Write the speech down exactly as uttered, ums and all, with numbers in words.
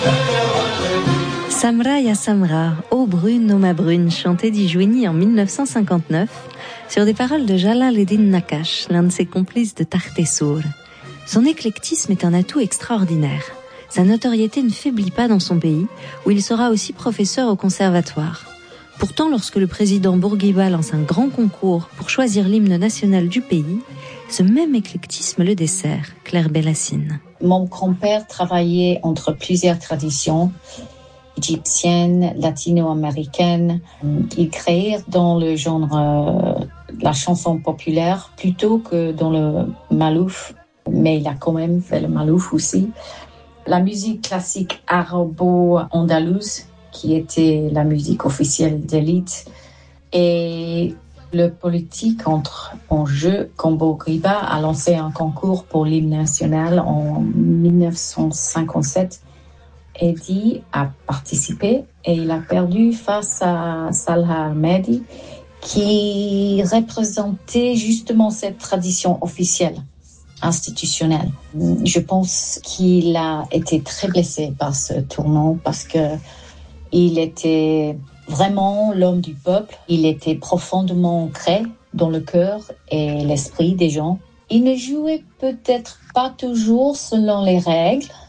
Samra ya Samra, ô brune, ô ma brune, chanté d'Ijouini en mille neuf cent cinquante-neuf, sur des paroles de Jalal-Eddin Nakash, l'un de ses complices de Tartessour. Son éclectisme est un atout extraordinaire. Sa notoriété ne faiblit pas dans son pays, où il sera aussi professeur au conservatoire. Pourtant, lorsque le président Bourguiba lance un grand concours pour choisir l'hymne national du pays, ce même éclectisme le dessert, Claire Bellassine. Mon grand-père travaillait entre plusieurs traditions égyptiennes, latino-américaines. Il créait dans le genre euh, la chanson populaire plutôt que dans le malouf, mais il a quand même fait le malouf aussi. La musique classique arabo-andalouse, qui était la musique officielle d'élite, et le politique entre en jeu quand Bourguiba a lancé un concours pour l'hymne national en mille neuf cent cinquante-sept. Eddie a participé et il a perdu face à Salah Al-Mehdi, qui représentait justement cette tradition officielle, institutionnelle. Je pense qu'il a été très blessé par ce tournant parce que il était vraiment l'homme du peuple. Il était profondément ancré dans le cœur et l'esprit des gens. Il ne jouait peut-être pas toujours selon les règles,